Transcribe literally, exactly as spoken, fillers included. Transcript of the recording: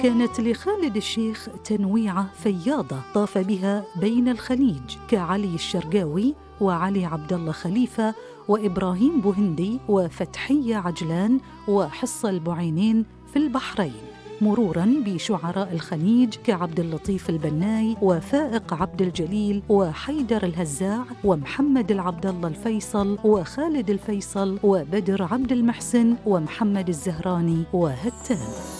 كانت لخالد الشيخ تنويعة فياضة طاف بها بين الخليج كعلي الشرقاوي وعلي عبد الله خليفة وإبراهيم بوهندي وفتحية عجلان وحصة البعينين في البحرين، مروراً بشعراء الخليج كعبد اللطيف البناي وفائق عبد الجليل وحيدر الهزاع ومحمد العبد الله الفيصل وخالد الفيصل وبدر عبد المحسن ومحمد الزهراني وهتان.